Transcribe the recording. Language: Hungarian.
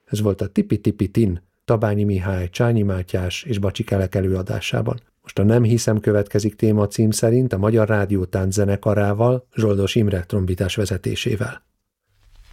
Ez volt a Tipi-Tipi-Tin, Tabányi Mihály, Csányi Mátyás és Bacsi Kelek előadásában. Most a Nem hiszem következik témacím szerint a Magyar Rádió tánczenekarával, Zsoldos Imre trombitás vezetésével.